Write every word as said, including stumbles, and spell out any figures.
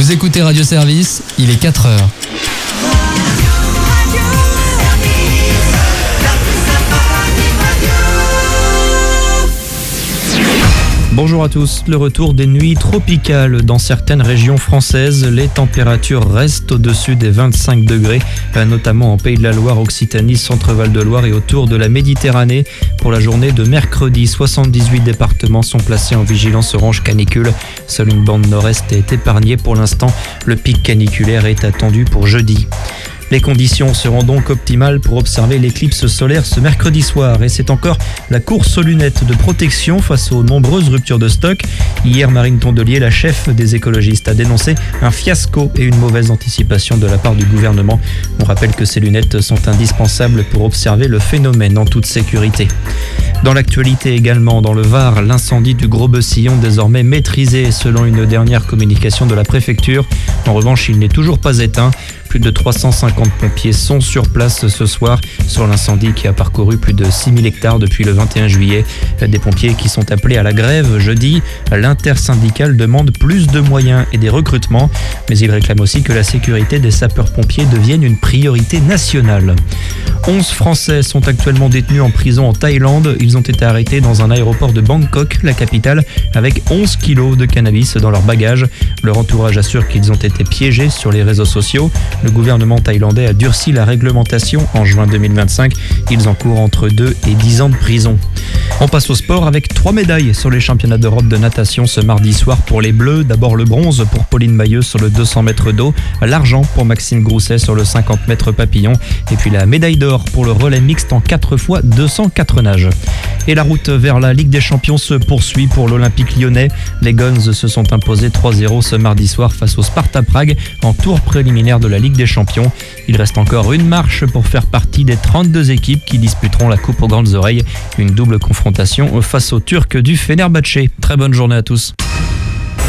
Vous écoutez Radio Service, il est quatre heures. Bonjour à tous. Le retour des nuits tropicales dans certaines régions françaises. Les températures restent au-dessus des vingt-cinq degrés, notamment en Pays de la Loire, Occitanie, Centre-Val de Loire et autour de la Méditerranée. Pour la journée de mercredi, soixante-dix-huit départements sont placés en vigilance orange canicule. Seule une bande nord-est est épargnée pour l'instant. Le pic caniculaire est attendu pour jeudi. Les conditions seront donc optimales pour observer l'éclipse solaire ce mercredi soir. Et c'est encore la course aux lunettes de protection face aux nombreuses ruptures de stock. Hier, Marine Tondelier, la chef des écologistes, a dénoncé un fiasco et une mauvaise anticipation de la part du gouvernement. On rappelle que ces lunettes sont indispensables pour observer le phénomène en toute sécurité. Dans l'actualité également, dans le Var, l'incendie du Gros-Beussillon désormais maîtrisé selon une dernière communication de la préfecture. En revanche, il n'est toujours pas éteint. Plus de trois cent cinquante pompiers sont sur place ce soir sur l'incendie qui a parcouru plus de six mille hectares depuis le vingt et un juillet. Des pompiers qui sont appelés à la grève jeudi. L'intersyndicale demande plus de moyens et des recrutements, mais il réclame aussi que la sécurité des sapeurs-pompiers devienne une priorité nationale. onze Français sont actuellement détenus en prison en Thaïlande. Ils ont été arrêtés dans un aéroport de Bangkok, la capitale, avec onze kilos de cannabis dans leur bagage. Leur entourage assure qu'ils ont été piégés sur les réseaux sociaux. Le gouvernement thaïlandais a durci la réglementation en juin deux mille vingt-cinq. Ils encourent entre deux et dix ans de prison. On passe au sport avec trois médailles sur les championnats d'Europe de natation ce mardi soir pour les Bleus. D'abord le bronze pour Pauline Mailleux sur le deux cents mètres d'eau, l'argent pour Maxime Grousset sur le cinquante mètres papillon et puis la médaille d'or pour le relais mixte en quatre fois deux cents quatre nages. Et la route vers la Ligue des Champions se poursuit pour l'Olympique lyonnais. Les Guns se sont imposés trois zéro ce mardi soir face au Sparta Prague en tour préliminaire de la Ligue des Champions. Il reste encore une marche pour faire partie des trente-deux équipes qui disputeront la Coupe aux grandes oreilles. Une double confrontation face aux Turcs du Fenerbahçe. Très bonne journée à tous.